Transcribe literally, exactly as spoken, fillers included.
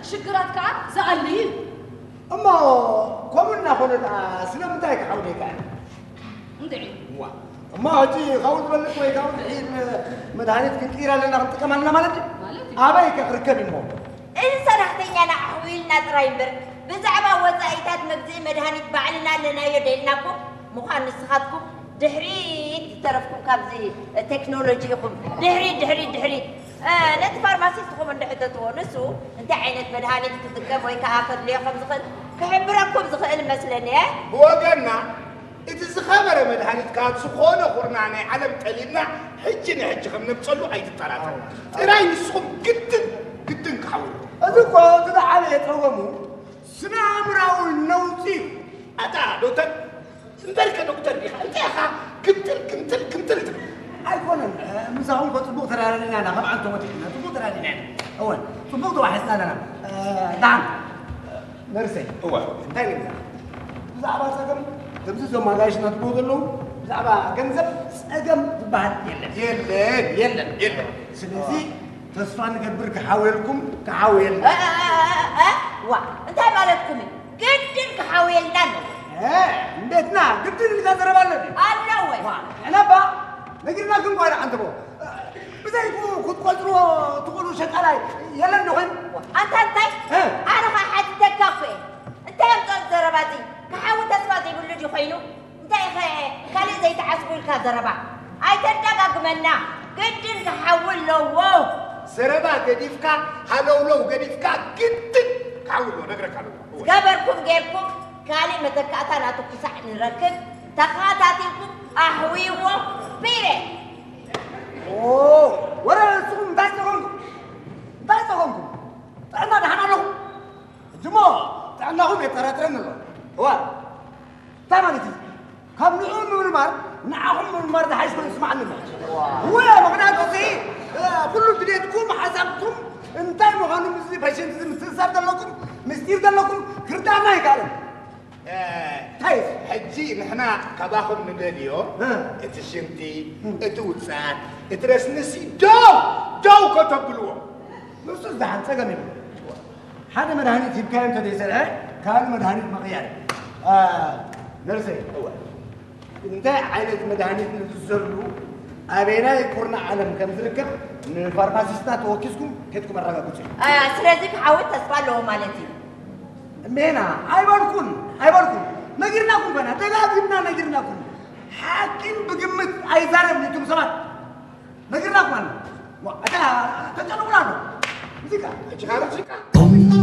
شجرات كعب زعلين أما كملنا خلنا سلام دايك حولي كان ندعي ما هجي خوض بلك ويا خوض الحين مدهنت كثيرة لنا كمان لنا مالتي أبيك أركب الموت إنسان هتيجي أنا أحويلنا ترايمبر بزعبة وزايتات مجزي مدهنت بعلنا لنا يديناكم مخان نسخاتكم دحريت ترفكم كابزي تكنولوجيكم دحريت دحريت دحريت آه نت فارماسيستكم اللي حدتوا نسوا انت عينت مدهنت تتقم ويك آخر لي خمس خل كحبركم زخيل مثلني هو قلنا إذا زخمر مدهنت كات سخونة خورناني علم تلينا حجنا حج خم نبصلو أي تطلعات تراي نسخم جدا جدا كحول أذكر تدع عليه ترومو سنامراو النوتي أتا دوتر مبارك دكتور بيخا أنت يا أخا كمتل كمتل كمتل أيقون مساهم بطبوق ترى لنا أنا طبعا توماتيكنا تبوق ترى لنا أول تبوق واحد لنا نعم نرسي هو ثاني زعبا سقم تمسسوا ما جايش نتبوق له زعبا جنزب سقم تبعد يلا يلا يلا يلا سلسي تصفى نقبر كحاولكم كحاول اه اه اه وا انت مالتكم جدا كحاولنا ايه بيتنا قلت لي اذا ضرب الذي الله انا با نقرنا كم قايل عند بو بزايكو كنت قلتوا تقولوا شغالاي يلا نخن انت انت انا ما حد تكفي انت يا بتوع الزرباتي كحاول تسفاتي يقول لي خينو انت يا اخي كالي زي تعصبوا لك زربا اي تدقق منا قدن كحول له واو سربا قديفكا هلو لو قديفكا جدا كحول له نقرا كحول قبركم غيركم كالي متكاتا تكسح نركب تخاتاتكم احويو بيري اوه ورا سكم داي تغنكم داي تغنكم انا دحنا لكم جماعه تعالوا يتراترن له هو تمامتي كم نعوم من المر نعوم من المر ده حيشكون يسمعنا هو مغناطيسي فيه كل الدنيا تكون حسبكم انت مغني مزي بايشين مستسر دلكم مستير دلكم كردانا يقالوا طيب حجي نحنا كباخم ندليو انت شمتي اتوصات اترسنسي جو جو كتبلو نص ده سقمي هذا مدهني تجيب كلام تدي سرعه كان مدهني مغيار اه نرسي هو انت عينت مدهني نتزرلو ابينا يكورنا عالم كم تركب من الفارماسيستات توكسكم كتكم الرغبوتي اه سرازيك حاول تسفى له مالتي مينا ايبالكم ايبالكم نغيرناكم بنا دغاغنا نغيرناكم حاكم بجمت ايزارم نتم سمات نغيرناكم انا اتا تجنونا زيكا اجي خارج زيكا